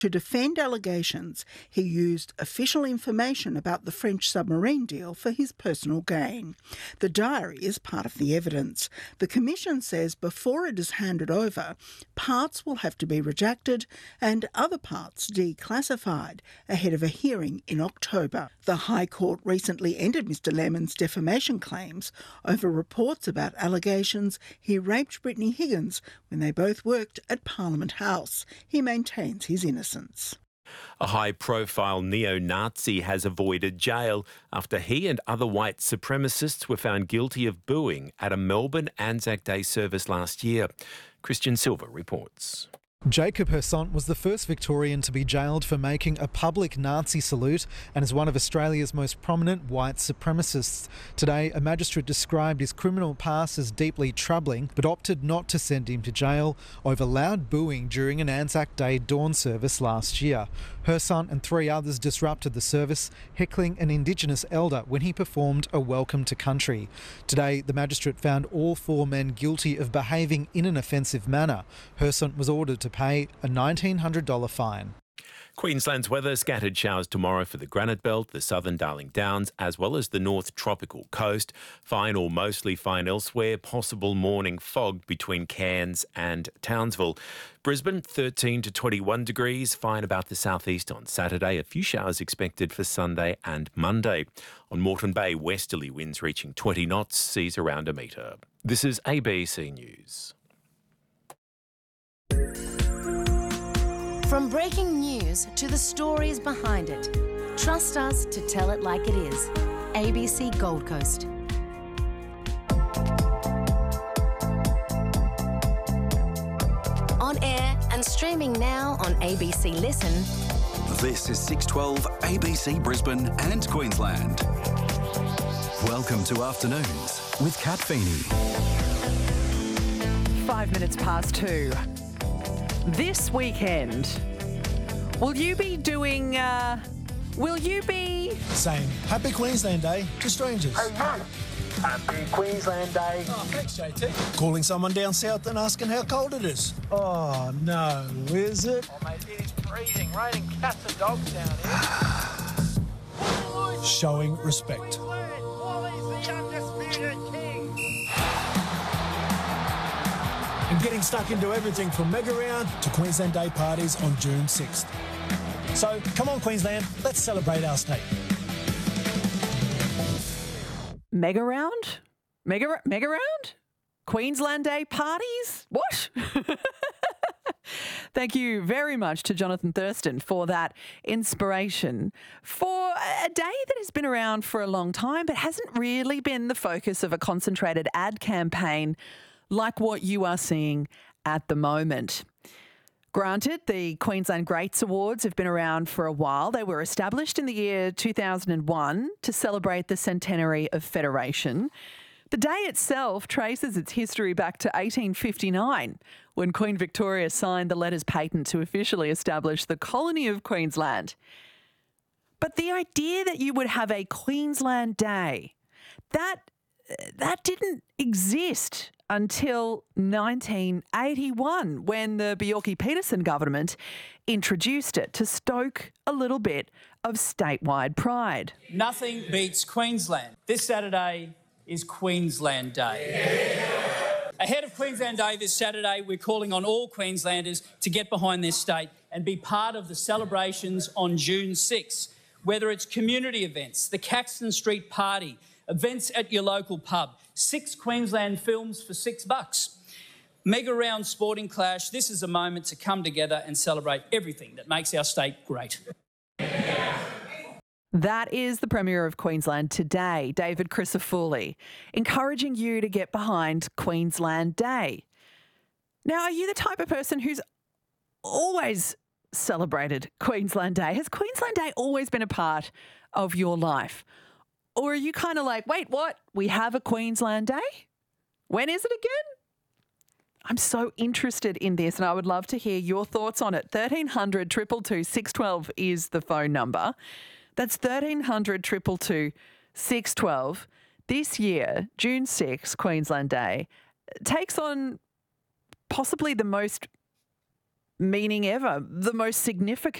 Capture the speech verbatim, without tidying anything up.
To defend allegations, he used official information about the French submarine deal for his personal gain. The diary is part of the evidence. The Commission says before it is handed over, parts will have to be redacted and other parts declassified ahead of a hearing in October. The High Court recently ended Mr Lemon's defamation claims over reports about allegations he raped Brittany Higgins when they both worked at Parliament House. He maintains his innocence. A high-profile neo-Nazi has avoided jail after he and other white supremacists were found guilty of booing at a Melbourne Anzac Day service last year. Christian Silva reports. Jacob Hersant was the first Victorian to be jailed for making a public Nazi salute and is one of Australia's most prominent white supremacists. Today, a magistrate described his criminal past as deeply troubling but opted not to send him to jail over loud booing during an Anzac Day dawn service last year. Hersant and three others disrupted the service, heckling an Indigenous elder when he performed a welcome to country. Today, the magistrate found all four men guilty of behaving in an offensive manner. Hersant was ordered to pay a nineteen hundred dollars fine. Queensland's weather, scattered showers tomorrow for the Granite Belt, the southern Darling Downs, as well as the North Tropical Coast. Fine or mostly fine elsewhere. Possible morning fog between Cairns and Townsville. Brisbane, thirteen to twenty-one degrees. Fine about the southeast on Saturday. A few showers expected for Sunday and Monday. On Moreton Bay, westerly winds reaching twenty knots, seas around a metre. This is A B C News. From breaking news to the stories behind it, trust us to tell it like it is. A B C Gold Coast. On air and streaming now on A B C Listen. This is six twelve A B C Brisbane and Queensland. Welcome to Afternoons with Kat Feeney. Five minutes past two. This weekend, will you be doing, uh, will you be... saying Happy Queensland Day to strangers. Hey, hey. Happy Queensland Day. Oh, thanks, J T. Calling someone down south and asking how cold it is. Oh, no, is it? Oh, mate, it is freezing, raining cats and dogs down here. Showing respect. Wally's the undisputed king. And getting stuck into everything from Mega Round to Queensland Day parties on June sixth. So, come on, Queensland, let's celebrate our state. Mega Round? Mega, Mega Round? Queensland Day parties? What? Thank you very much to Jonathan Thurston for that inspiration for a day that has been around for a long time but hasn't really been the focus of a concentrated ad campaign like what you are seeing at the moment. Granted, the Queensland Greats Awards have been around for a while. They were established in the year two thousand one to celebrate the centenary of Federation. The day itself traces its history back to eighteen fifty-nine, when Queen Victoria signed the letters patent to officially establish the colony of Queensland. But the idea that you would have a Queensland Day, that that didn't exist until nineteen eighty-one, when the Bjelke-Petersen government introduced it to stoke a little bit of statewide pride. Nothing beats Queensland. This Saturday is Queensland Day. Yeah. Ahead of Queensland Day this Saturday, we're calling on all Queenslanders to get behind their state and be part of the celebrations on June sixth, whether it's community events, the Caxton Street Party, events at your local pub, six Queensland films for six bucks. Mega Round Sporting Clash, this is a moment to come together and celebrate everything that makes our state great. That is the Premier of Queensland today, David Crisafulli, encouraging you to get behind Queensland Day. Now, are you the type of person who's always celebrated Queensland Day? Has Queensland Day always been a part of your life? Or are you kind of like, wait, what? We have a Queensland Day? When is it again? I'm so interested in this and I would love to hear your thoughts on it. thirteen hundred, two two two, six one two is the phone number. That's thirteen hundred, two two two, six one two. This year, June sixth, Queensland Day, takes on possibly the most meaning ever, the most significant